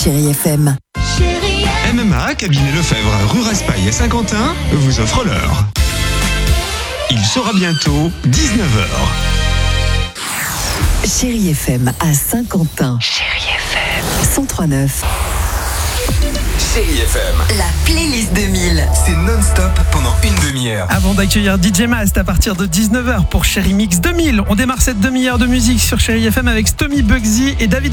Chérie FM. MMA, cabinet Lefebvre, rue Raspail et Saint-Quentin, vous offre l'heure. Il sera bientôt 19h. Chérie FM à Saint-Quentin. Chérie FM 103.9. Chérie FM. La playlist 2000. C'est non-stop pendant une demi-heure. Avant d'accueillir DJ Mast à partir de 19h pour Chérie Mix 2000, on démarre cette demi-heure de musique sur Chérie FM avec Stomy Bugsy et David